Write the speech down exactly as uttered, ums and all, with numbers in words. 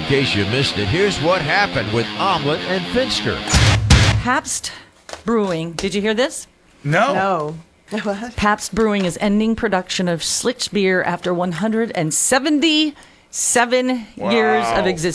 case you missed it, here's what happened with Omelet and Finster. Pabst Brewing, did you hear this? No. No. Pabst Brewing is ending production of Schlitz beer after one hundred seventy-seven Wow. years of existence.